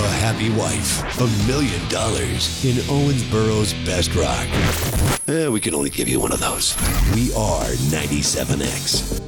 a happy wife, $1 million in Owensboro's best rock. We can only give you one of those. We are 97X.